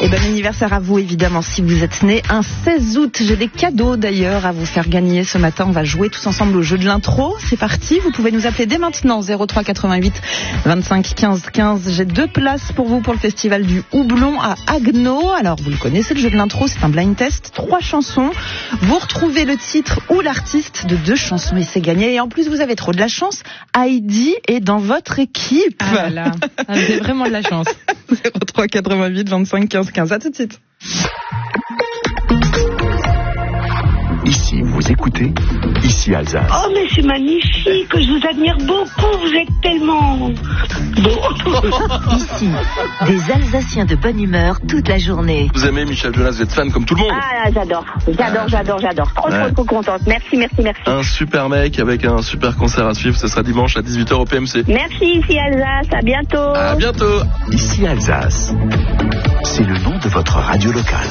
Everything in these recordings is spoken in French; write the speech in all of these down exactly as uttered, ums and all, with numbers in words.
Et bon anniversaire à vous, évidemment, si vous êtes né un seize août. J'ai des cadeaux, d'ailleurs, à vous faire gagner ce matin. On va jouer tous ensemble au jeu de l'intro. C'est parti. Vous pouvez nous appeler dès maintenant, zéro trois quatre-vingt-huit vingt-cinq quinze quinze. J'ai deux places pour vous pour le festival du Houblon à Haguenau. Alors, vous le connaissez, le jeu de l'intro, c'est un blind test. Trois chansons. Vous retrouvez le titre ou l'artiste de deux chansons et c'est gagné. Et en plus, vous avez trop de la chance. Heidi est dans votre équipe. Ah là là, vous avez vraiment de la chance. zéro trois quatre-vingt-huit vingt-cinq quinze quinze. À tout de suite. Ici, vous écoutez, ici Alsace. Oh, mais c'est magnifique, je vous admire beaucoup, vous êtes tellement beau. Ici, des Alsaciens de bonne humeur toute la journée. Vous aimez Michel Jonas, vous êtes fan comme tout le monde. Ah, j'adore, j'adore, j'adore, j'adore. Trop, Ouais. trop, trop contente. Merci, merci, merci. Un super mec avec un super concert à suivre, ce sera dimanche à dix-huit heures au P M C. Merci, ici Alsace, à bientôt. À bientôt. Ici Alsace. C'est le nom de votre radio locale.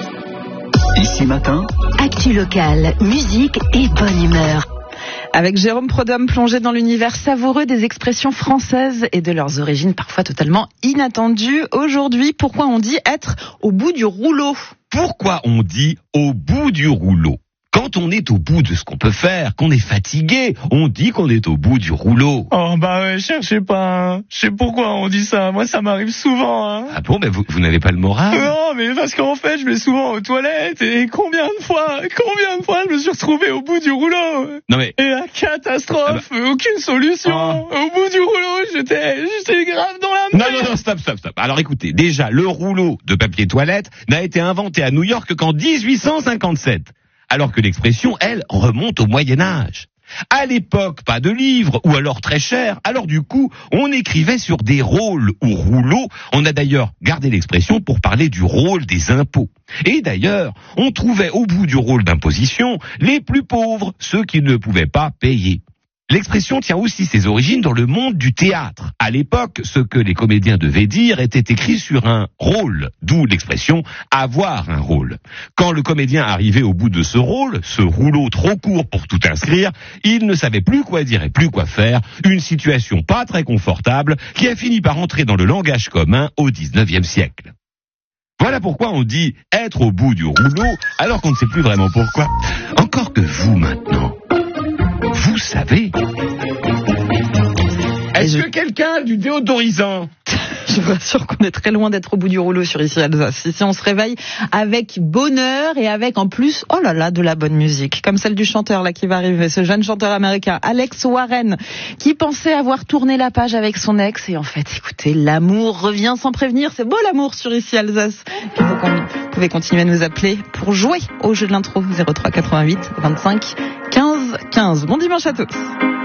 Ici matin, Actu locale, musique et bonne humeur. Avec Jérôme Prodhomme, plongé dans l'univers savoureux des expressions françaises et de leurs origines parfois totalement inattendues. Aujourd'hui, pourquoi on dit être au bout du rouleau ? Pourquoi on dit au bout du rouleau ? Quand on est au bout de ce qu'on peut faire, qu'on est fatigué, on dit qu'on est au bout du rouleau. Oh bah ouais, cherchez pas, hein. Je sais pourquoi on dit ça, moi ça m'arrive souvent. Hein. Ah bon, mais vous, vous n'avez pas le moral ? Non, mais parce qu'en fait, je vais souvent aux toilettes et combien de fois, combien de fois je me suis retrouvé au bout du rouleau. Non mais... Et la catastrophe, Ah bah... aucune solution. Oh. Au bout du rouleau, j'étais, j'étais grave dans la merde. Non, non, non, stop, stop, stop. Alors écoutez, déjà, le rouleau de papier toilette n'a été inventé à New York qu'en dix-huit cent cinquante-sept. Alors que l'expression, elle, remonte au Moyen-Âge. À l'époque, pas de livres, ou alors très cher, alors du coup, on écrivait sur des rôles ou rouleaux. On a d'ailleurs gardé l'expression pour parler du rôle des impôts. Et d'ailleurs, on trouvait au bout du rôle d'imposition les plus pauvres, ceux qui ne pouvaient pas payer. L'expression tient aussi ses origines dans le monde du théâtre. À l'époque, ce que les comédiens devaient dire était écrit sur un rôle, d'où l'expression « avoir un rôle ». Quand le comédien arrivait au bout de ce rôle, ce rouleau trop court pour tout inscrire, il ne savait plus quoi dire et plus quoi faire, une situation pas très confortable qui a fini par entrer dans le langage commun au dix-neuvième siècle. Voilà pourquoi on dit « être au bout du rouleau » alors qu'on ne sait plus vraiment pourquoi. Encore que vous maintenant... Vous savez, est-ce je... que quelqu'un a du déodorisant ? Je vous assure qu'on est très loin d'être au bout du rouleau sur Ici Alsace. Ici, on se réveille avec bonheur et avec en plus, oh là là, de la bonne musique. Comme celle du chanteur là qui va arriver, ce jeune chanteur américain, Alex Warren, qui pensait avoir tourné la page avec son ex. Et en fait, écoutez, l'amour revient sans prévenir. C'est beau l'amour sur Ici Alsace. Et vous, vous pouvez continuer à nous appeler pour jouer au jeu de l'intro. zéro trois quatre-vingt-huit vingt-cinq quinze quinze. Bon dimanche à tous.